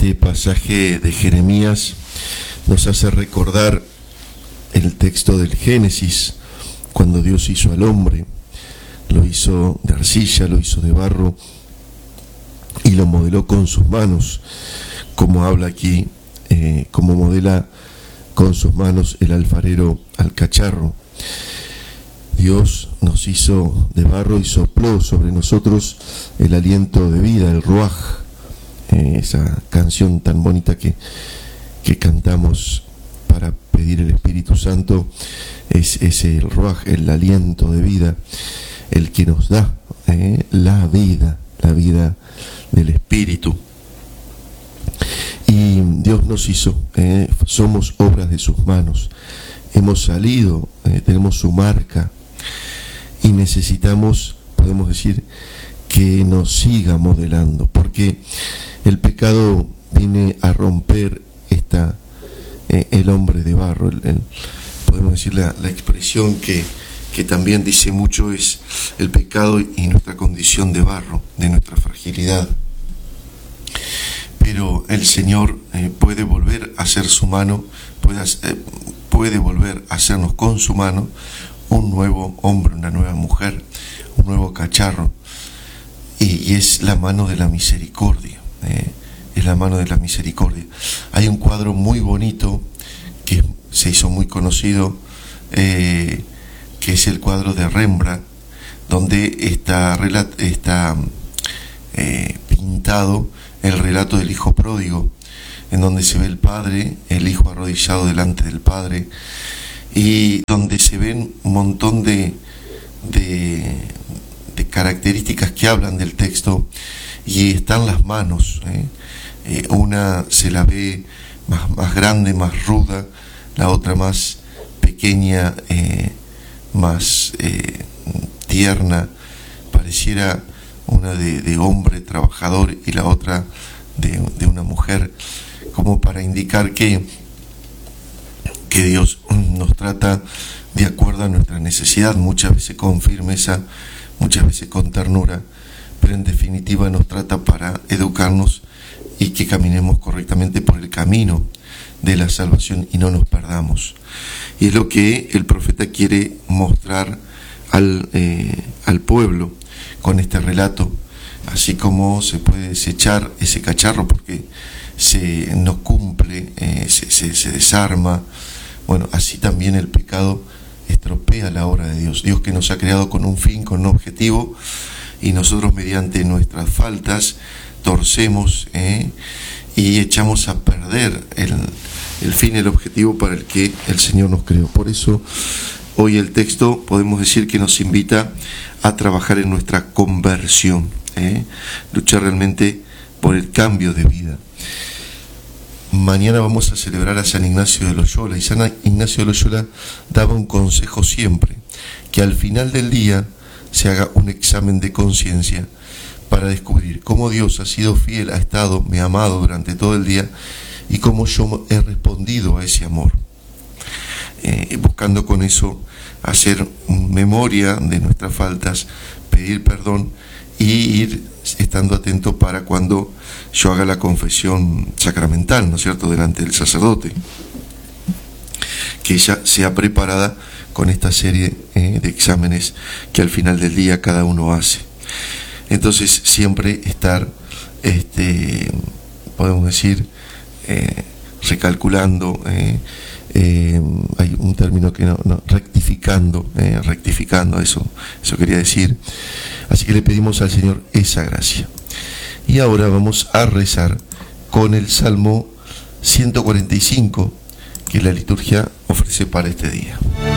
Este pasaje de Jeremías nos hace recordar el texto del Génesis, cuando Dios hizo al hombre. Lo hizo de arcilla, lo hizo de barro y lo modeló con sus manos, como habla aquí, como modela con sus manos el alfarero al cacharro. Dios nos hizo de barro y sopló sobre nosotros el aliento de vida, el ruaj, esa canción tan bonita que cantamos para pedir el Espíritu Santo. Es el ruaj, el aliento de vida, el que nos da la vida del Espíritu. Y Dios nos hizo, somos obras de sus manos, hemos salido, tenemos su marca y necesitamos, podemos decir, que nos siga modelando, porque el pecado viene a romper el hombre de barro. Podemos decir la expresión que también dice mucho es el pecado y nuestra condición de barro, de nuestra fragilidad. Pero el Señor puede volver a hacer su mano, puede volver a hacernos con su mano un nuevo hombre, una nueva mujer, un nuevo cacharro, y es la mano de la misericordia, es la mano de la misericordia. Hay un cuadro muy bonito que se hizo muy conocido, que es el cuadro de Rembrandt, donde está pintado el relato del hijo pródigo, en donde se ve el padre, el hijo arrodillado delante del padre, y donde se ven un montón de características que hablan del texto, y están las manos, una se la ve más grande, más ruda, la otra más pequeña, más tierna, pareciera una de hombre trabajador y la otra de una mujer, como para indicar que Dios nos trata de acuerdo a nuestra necesidad, muchas veces con firmeza, muchas veces con ternura, pero en definitiva nos trata para educarnos y que caminemos correctamente por el camino de la salvación y no nos perdamos. Y es lo que el profeta quiere mostrar al pueblo con este relato, así como se puede desechar ese cacharro porque no cumple, se desarma. Bueno, así también el pecado estropea la obra de Dios. Dios que nos ha creado con un fin, con un objetivo, y nosotros mediante nuestras faltas torcemos y echamos a perder el fin, el objetivo para el que el Señor nos creó. Por eso hoy el texto podemos decir que nos invita a trabajar en nuestra conversión, luchar realmente por el cambio de vida. Mañana vamos a celebrar a San Ignacio de Loyola, y San Ignacio de Loyola daba un consejo siempre, que al final del día se haga un examen de conciencia para descubrir cómo Dios ha sido fiel, me ha amado durante todo el día, y cómo yo he respondido a ese amor, buscando con eso hacer memoria de nuestras faltas, pedir perdón y ir estando atento para cuando yo haga la confesión sacramental, ¿no es cierto?, delante del sacerdote, que ella sea preparada con esta serie de exámenes que al final del día cada uno hace. Entonces siempre estar, podemos decir, recalculando, hay un término que rectificando, eso quería decir. Así que le pedimos al Señor esa gracia. Y ahora vamos a rezar con el Salmo 145 que la liturgia ofrece para este día.